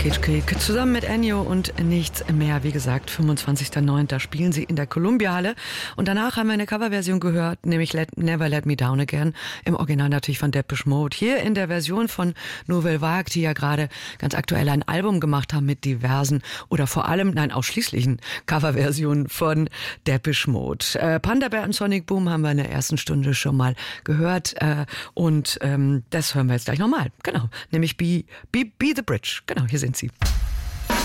Package Cake zusammen mit Ennio und nichts mehr. Wie gesagt, 25.09. spielen sie in der Columbia-Halle. Und danach haben wir eine Coverversion gehört, nämlich Never Let Me Down Again. Im Original natürlich von Depeche Mode. Hier in der Version von Nouvelle Vague, die ja gerade ganz aktuell ein Album gemacht haben mit diversen oder vor allem, nein, ausschließlichen Coverversionen von Depeche Mode. Panda Bear und Sonic Boom haben wir in der ersten Stunde schon mal gehört. Und das hören wir jetzt gleich nochmal. Genau, nämlich Be the Bridge. Genau, hier sind sie.